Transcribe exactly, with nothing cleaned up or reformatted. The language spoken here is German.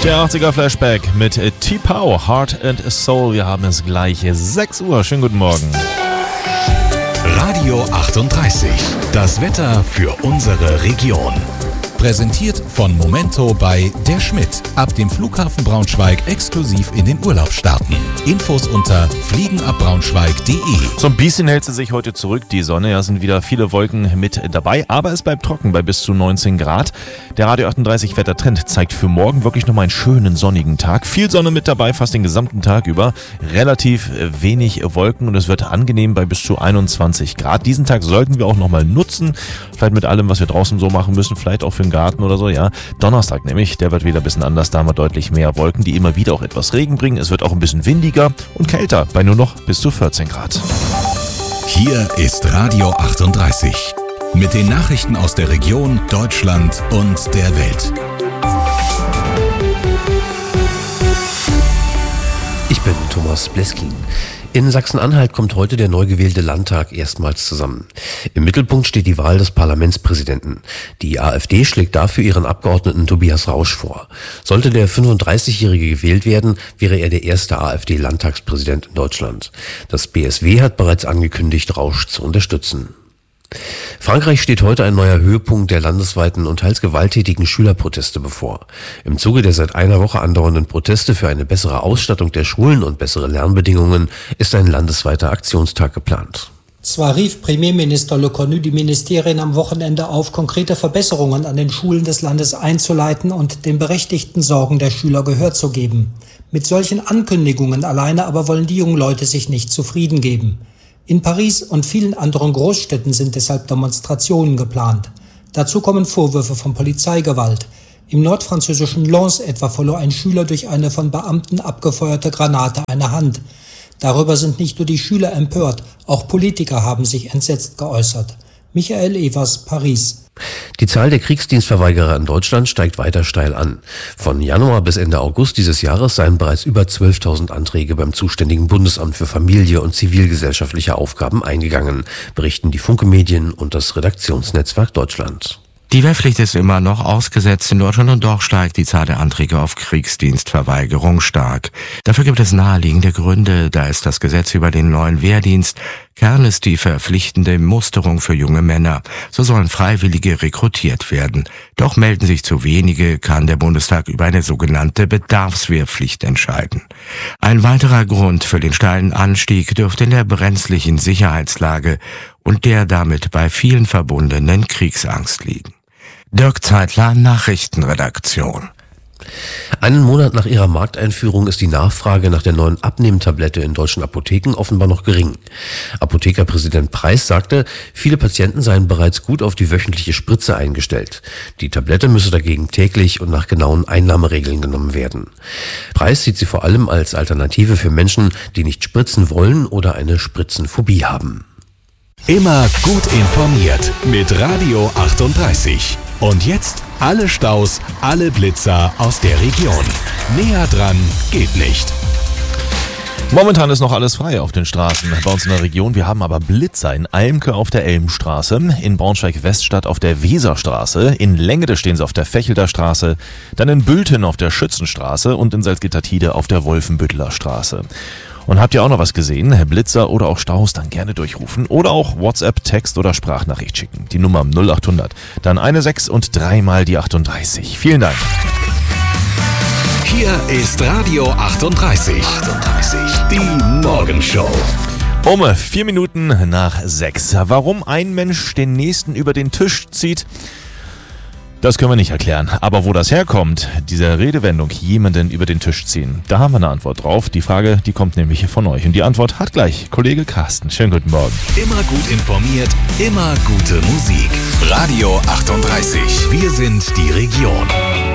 Der achtziger-Flashback mit T-Pow, Heart and Soul. Wir haben es gleich sechs Uhr. Schönen guten Morgen. Radio achtunddreißig. Das Wetter für unsere Region. Präsentiert von Momento bei Der Schmidt. Ab dem Flughafen Braunschweig exklusiv in den Urlaub starten. Infos unter fliegenabbraunschweig punkt de. So ein bisschen hält sie sich heute zurück, die Sonne. Ja, sind wieder viele Wolken mit dabei, aber es bleibt trocken bei bis zu neunzehn Grad. Der Radio achtunddreißig Wettertrend zeigt für morgen wirklich nochmal einen schönen sonnigen Tag. Viel Sonne mit dabei, fast den gesamten Tag über. Relativ wenig Wolken und es wird angenehm bei bis zu einundzwanzig Grad. Diesen Tag sollten wir auch nochmal nutzen. Vielleicht mit allem, was wir draußen so machen müssen, vielleicht auch für den Garten oder so, ja. Donnerstag nämlich, der wird wieder ein bisschen anders, da haben wir deutlich mehr Wolken, die immer wieder auch etwas Regen bringen. Es wird auch ein bisschen windiger und kälter, bei nur noch bis zu vierzehn Grad. Hier ist Radio achtunddreißig mit den Nachrichten aus der Region, Deutschland und der Welt. Ich bin Thomas Bleskin. In Sachsen-Anhalt kommt heute der neu gewählte Landtag erstmals zusammen. Im Mittelpunkt steht die Wahl des Parlamentspräsidenten. Die AfD schlägt dafür ihren Abgeordneten Tobias Rausch vor. Sollte der fünfunddreißigjährige gewählt werden, wäre er der erste AfD-Landtagspräsident in Deutschland. Das B S W hat bereits angekündigt, Rausch zu unterstützen. Frankreich steht heute ein neuer Höhepunkt der landesweiten und teils gewalttätigen Schülerproteste bevor. Im Zuge der seit einer Woche andauernden Proteste für eine bessere Ausstattung der Schulen und bessere Lernbedingungen ist ein landesweiter Aktionstag geplant. Zwar rief Premierminister Le Cornu die Ministerien am Wochenende auf, konkrete Verbesserungen an den Schulen des Landes einzuleiten und den berechtigten Sorgen der Schüler Gehör zu geben. Mit solchen Ankündigungen alleine aber wollen die jungen Leute sich nicht zufrieden geben. In Paris und vielen anderen Großstädten sind deshalb Demonstrationen geplant. Dazu kommen Vorwürfe von Polizeigewalt. Im nordfranzösischen Lens etwa verlor ein Schüler durch eine von Beamten abgefeuerte Granate eine Hand. Darüber sind nicht nur die Schüler empört, auch Politiker haben sich entsetzt geäußert. Michael Evers, Paris. Die Zahl der Kriegsdienstverweigerer in Deutschland steigt weiter steil an. Von Januar bis Ende August dieses Jahres seien bereits über zwölftausend Anträge beim zuständigen Bundesamt für Familie und zivilgesellschaftliche Aufgaben eingegangen, berichten die Funke Medien und das Redaktionsnetzwerk Deutschland. Die Wehrpflicht ist immer noch ausgesetzt in Deutschland und doch steigt die Zahl der Anträge auf Kriegsdienstverweigerung stark. Dafür gibt es naheliegende Gründe, da ist das Gesetz über den neuen Wehrdienst. Kern ist die verpflichtende Musterung für junge Männer. So sollen Freiwillige rekrutiert werden. Doch melden sich zu wenige, kann der Bundestag über eine sogenannte Bedarfswehrpflicht entscheiden. Ein weiterer Grund für den steilen Anstieg dürfte in der brenzlichen Sicherheitslage und der damit bei vielen verbundenen Kriegsangst liegen. Dirk Zeitler, Nachrichtenredaktion. Einen Monat nach ihrer Markteinführung ist die Nachfrage nach der neuen Abnehmtablette in deutschen Apotheken offenbar noch gering. Apothekerpräsident Preis sagte, viele Patienten seien bereits gut auf die wöchentliche Spritze eingestellt. Die Tablette müsse dagegen täglich und nach genauen Einnahmeregeln genommen werden. Preis sieht sie vor allem als Alternative für Menschen, die nicht spritzen wollen oder eine Spritzenphobie haben. Immer gut informiert mit Radio achtunddreißig. Und jetzt alle Staus, alle Blitzer aus der Region. Näher dran geht nicht. Momentan ist noch alles frei auf den Straßen bei uns in der Region. Wir haben aber Blitzer in Almke auf der Elmstraße, in Braunschweig-Weststadt auf der Weserstraße, in Lengede stehen sie auf der Fechelder Straße, dann in Bülten auf der Schützenstraße und in Salzgitter-Tide auf der Wolfenbütteler Straße. Und habt ihr auch noch was gesehen? Blitzer oder auch Staus, dann gerne durchrufen oder auch WhatsApp, Text oder Sprachnachricht schicken. Die Nummer null achthundert, dann eine sechs und dreimal die achtunddreißig. Vielen Dank. Hier ist Radio achtunddreißig. achtunddreißig. Die Morgenshow. Um vier Minuten nach sechs. Warum ein Mensch den nächsten über den Tisch zieht, das können wir nicht erklären. Aber wo das herkommt, diese Redewendung, jemanden über den Tisch ziehen, da haben wir eine Antwort drauf. Die Frage, die kommt nämlich von euch. Und die Antwort hat gleich Kollege Carsten. Schönen guten Morgen. Immer gut informiert, immer gute Musik. Radio achtunddreißig. Wir sind die Region.